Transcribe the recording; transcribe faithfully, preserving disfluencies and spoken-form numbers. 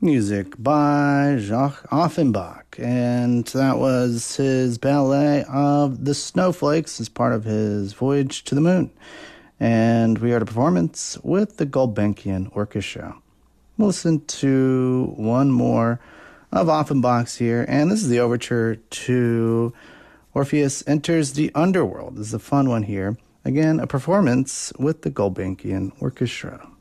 Music by Jacques Offenbach, and that was his ballet of The Snowflakes as part of his Voyage to the Moon. And we had a performance with the Gulbenkian Orchestra. We'll listen to one more of Offenbach's here, and this is the overture to Orpheus Enters the Underworld. This is a fun one here. Again, a performance with the Gulbenkian Orchestra.